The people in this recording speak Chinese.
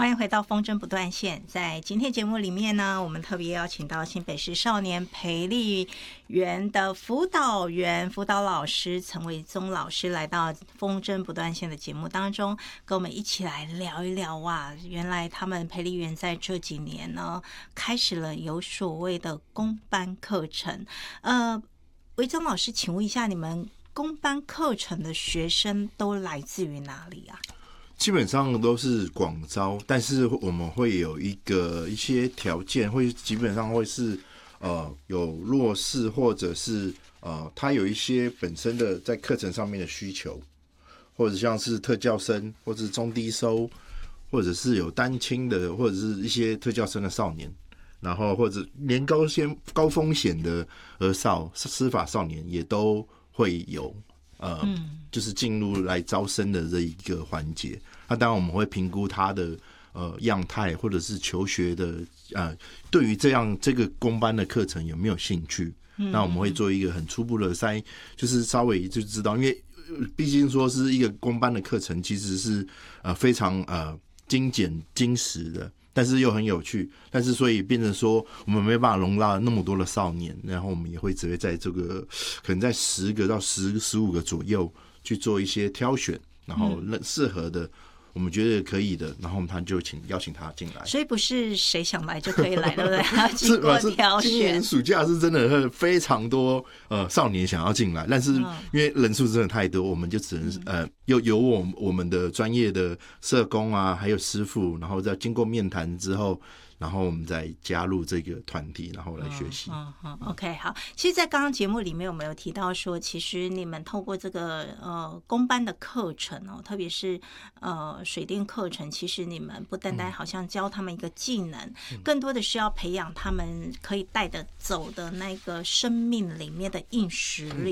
欢迎回到风筝不断线。在今天节目里面呢，我们特别邀请到新北市少年培力园的辅导员、辅导老师陈维宗老师来到风筝不断线的节目当中，跟我们一起来聊一聊哇，原来他们培力园在这几年呢，开始了有所谓的公班课程。维宗老师，请问一下，你们公班课程的学生都来自于哪里啊？ 基本上都是广招，但是我们会有一些条件，会基本上会是有弱势，或者是他有一些本身的在课程上面的需求，或者像是特教生，或者是中低收，或者是有单亲的，或者是一些特教生的少年，然后或者连高风险的儿少、司法少年也都会有。就是进入来招生的这一个环节。那当然我们会评估他的样态，或者是求学的对于这个公班的课程有没有兴趣。那我们会做一个很初步的筛，就是稍微就知道，因为毕竟说是一个公班的课程，其实是非常精简精实的。但是又很有趣，但是所以变成说我们没办法容纳那么多的少年，然后我们也会只会在这个可能在10个到15个左右去做一些挑选，然后适合的我们觉得可以的，然后我们他就邀请他进来。 所以不是谁想来就可以来，对不对？要经过挑选。 今年暑假是真的非常多少年想要进来，但是因为人数真的太多，我们就只能由我们的专业的社工啊，还有师傅，然后再经过面谈之后，然后我们再加入这个团体，然后来学习。 OK， 好。其实，在刚刚节目里面，我们有提到说，其实你们透过这个公班的课程哦，特别是水电课程，其实你们不单单好像教他们一个技能，更多的是要培养他们可以带得走的那个生命里面的硬实力。